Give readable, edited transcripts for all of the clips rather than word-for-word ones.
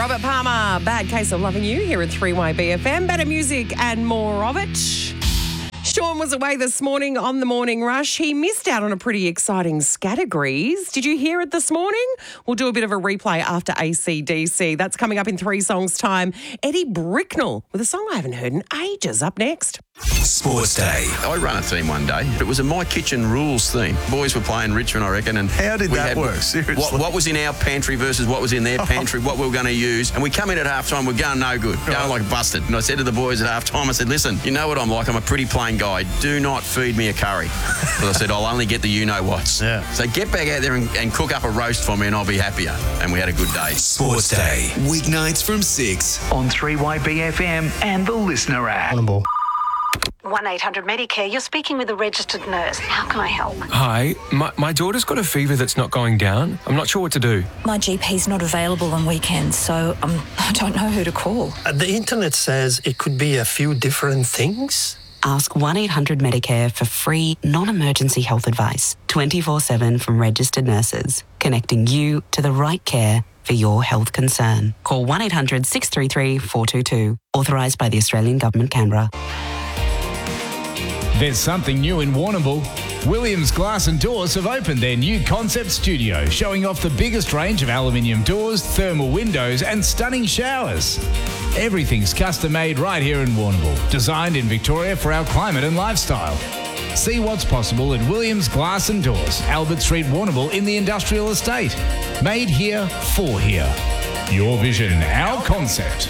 Robert Palmer, Bad Case of Loving You here at 3YBFM. Better music and more of it. Sean was away this morning on the Morning Rush. He missed out on a pretty exciting Scattergrees. Did you hear it this morning? We'll do a bit of a replay after AC/DC. That's coming up in 3 songs' time. Eddie Bricknell with a song I haven't heard in ages. Up next. Sports Day. I ran a team one day. It was a My Kitchen Rules theme. Boys were playing Richmond, I reckon. And how did that work? Seriously? What was in our pantry versus what was in their pantry, what we were going to use. And we come in at halftime, we're going no good, going like busted. And I said to the boys at halftime, I said, listen, you know what I'm like? I'm a pretty plain guy. Do not feed me a curry. But I said, I'll only get the you-know-whats. Yeah. So get back out there and cook up a roast for me and I'll be happier. And we had a good day. Sports Day. Weeknights from 6 on 3YBFM and the Listener app. 1-800-Medicare, you're speaking with a registered nurse. How can I help? Hi, my daughter's got a fever that's not going down. I'm not sure what to do. My GP's not available on weekends, so I don't know who to call. The internet says it could be a few different things. Ask 1-800-Medicare for free, non-emergency health advice, 24/7 from registered nurses, connecting you to the right care for your health concern. Call 1-800-633-422, authorised by the Australian Government, Canberra. There's something new in Warrnambool. Williams Glass and Doors have opened their new concept studio, showing off the biggest range of aluminium doors, thermal windows and stunning showers. Everything's custom made right here in Warrnambool, designed in Victoria for our climate and lifestyle. See what's possible at Williams Glass and Doors, Albert Street, Warrnambool in the Industrial Estate. Made here for here. Your vision, our concept.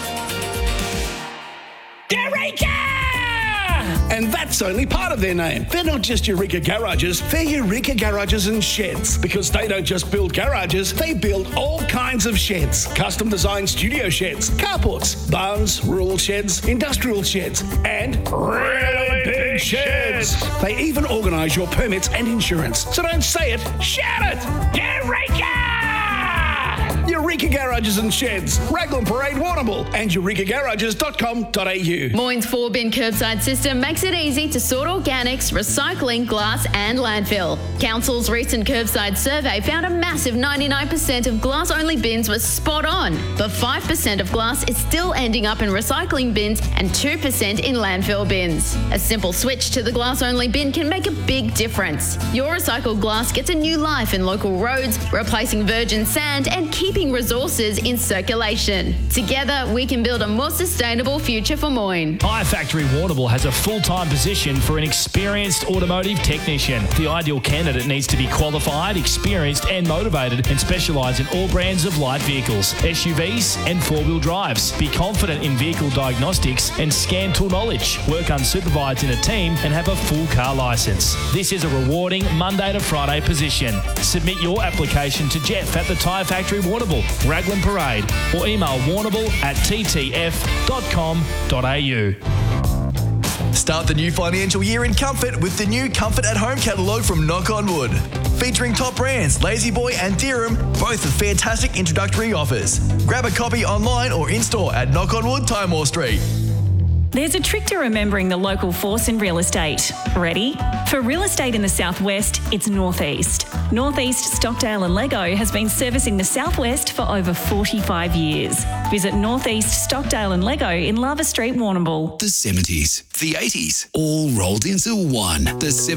Eureka! And that's only part of their name. They're not just Eureka Garages, they're Eureka Garages and Sheds. Because they don't just build garages, they build all kinds of sheds. Custom designed studio sheds, carports, barns, rural sheds, industrial sheds, and really big sheds. They even organise your permits and insurance. So don't say it, shout it! Eureka! Eureka Garages and Sheds, Raglan Parade, Warrnambool, and eurekagarages.com.au. Moyne's 4-bin curbside system makes it easy to sort organics, recycling, glass and landfill. Council's recent curbside survey found a massive 99% of glass-only bins were spot on, but 5% of glass is still ending up in recycling bins and 2% in landfill bins. A simple switch to the glass-only bin can make a big difference. Your recycled glass gets a new life in local roads, replacing virgin sand and keeping resources in circulation. Together, we can build a more sustainable future for Moyne. Tyre Factory Warrnambool has a full-time position for an experienced automotive technician. The ideal candidate needs to be qualified, experienced and motivated and specialise in all brands of light vehicles, SUVs and 4-wheel drives. Be confident in vehicle diagnostics and scan tool knowledge. Work unsupervised in a team and have a full car licence. This is a rewarding Monday to Friday position. Submit your application to Jeff at the Tyre Factory Warrnambool, Raglan Parade, or email warrnambool@ttf.com.au. Start the new financial year in comfort with the new Comfort at Home catalogue from Knock on Wood. Featuring top brands La-Z-Boy and Dirham, both with fantastic introductory offers. Grab a copy online or in-store at Knock on Wood, Timor Street. There's a trick to remembering the local force in real estate. Ready? For real estate in the southwest, it's Northeast. Northeast Stockdale and Lego has been servicing the southwest for over 45 years. Visit Northeast Stockdale and Lego in Lava Street, Warrnambool. The 70s, the 80s, all rolled into one. The